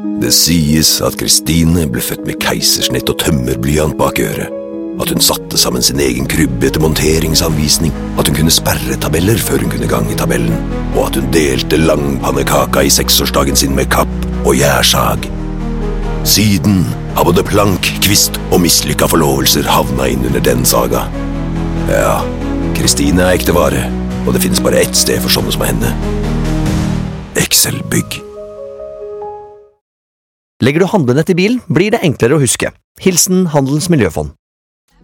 Det sies at Kristine ble født med keisersnitt og tømmerblyant bak øret, at hun satte sammen sin egen krybbe etter monteringsanvisning, at hun kunne sperre tabeller før hun kunne gange tabellen, og at hun delte langpannekaka i 6-årsdagen sin med kapp og gjærsag. Siden har både plank, kvist og mislykka forlovelser havna inn under den saga. Ja, Kristine er ekte vare, og det finnes bare ett sted for sånne som henne. Excel-bygg. Legger du handlenett i bilen, blir det enklere å huske. Hilsen Handelens Miljøfond.